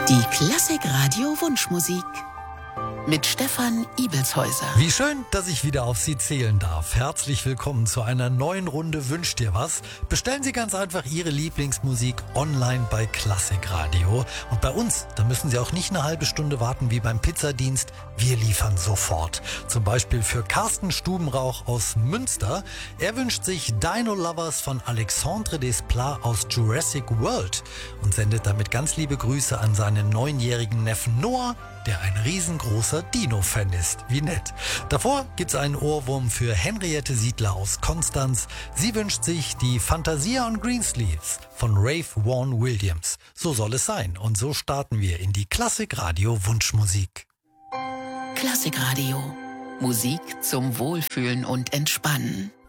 Die Klassik-Radio Wunschmusik mit Stefan Ibelshäuser. Wie schön, dass ich wieder auf Sie zählen darf. Herzlich willkommen zu einer neuen Runde Wünsch dir was. Bestellen Sie ganz einfach Ihre Lieblingsmusik online bei Klassik-Radio. Und bei uns, da müssen Sie auch nicht eine halbe Stunde warten wie beim Pizzadienst. Wir liefern sofort. Zum Beispiel für Carsten Stubenrauch aus Münster. Er wünscht sich Dino Lovers von Alexandre Desplat aus Jurassic World und sendet damit ganz liebe Grüße an seinen 9-jährigen Neffen Noah, der ein riesengroßer Dino-Fan ist. Wie nett. Davor gibt's einen Ohrwurm für Henriette Siedler aus Konstanz. Sie wünscht sich die Fantasia on Greensleeves von Ralph Vaughan Williams. So soll es sein. Und so starten wir in die Klassik-Radio Wunschmusik. Klassik-Radio. Musik zum Wohlfühlen und Entspannen.